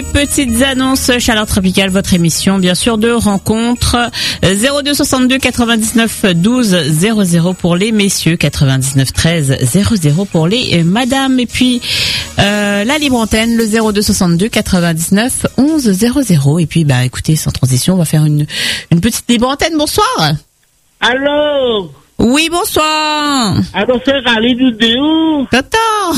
Petites annonces Chaleur Tropicale, votre émission bien sûr de rencontre. 02 62 99 12 00 pour les messieurs, 99 13 00 pour les madames, et puis la libre antenne le 02 62 99 11 00. Et puis écoutez, sans transition, on va faire une petite libre antenne. Bonsoir. Allô. Oui, bonsoir. Alors c'est Rallye du Déou. Attends.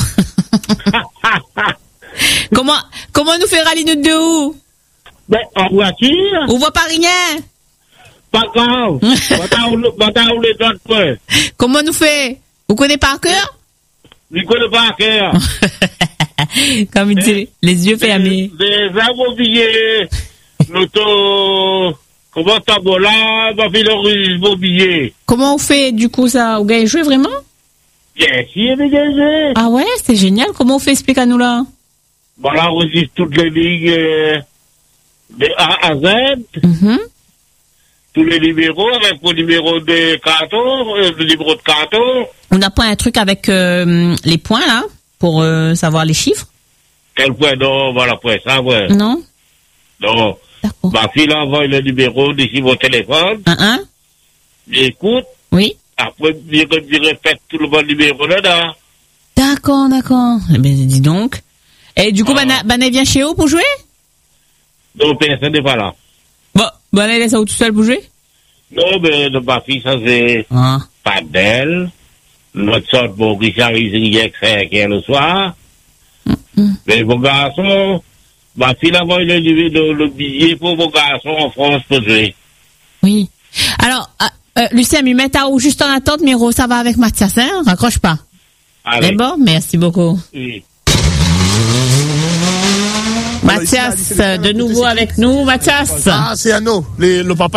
Comment nous fait rallye de où? En voiture. On voit pas rien. Pas grave. On les donne quoi. Comment nous fait? Vous connaissez par cœur? Je connais par cœur. Comme il dit, les yeux fermés. Des immobiliers. L'auto. Comment t'as beau là? Va faire le immobilier. Comment on fait du coup ça? Vous gagnez jouer vraiment? Bien sûr, vous gagnez. Ah ouais, c'est génial. Comment on fait? Explique-nous là. Voilà, on registre toutes les lignes de A à Z. Mm-hmm. Tous les numéros avec le numéro de carton, le numéro de carton. On n'a pas un truc avec les points là pour savoir les chiffres? Quel point? Non, voilà, point ça, ouais. Non. Non. D'accord. Ma fille envoie le numéro d'ici mon téléphone. J'écoute. Oui. Après, je répète tout le bon numéro là. D'accord. Eh bien, dis donc. Et du coup, elle vient chez vous pour jouer? Non, personne n'est pas là. Bon, elle laisse ça où tout seul pour jouer? Non, mais ma fille, ça c'est pas d'elle. Notre sorte, bon, Richard, il y a le soir. Mais mon garçon, ma fille a envoyé le billet pour mon garçon en France pour jouer. Oui. Alors, Lucien, me met à où juste en attente, Miro, ça va avec Mathias, hein? Raccroche pas. Allez. C'est bon? Merci beaucoup. Oui. Mathias, de nouveau avec nous. Mathias. Ah, c'est Anno, le papa.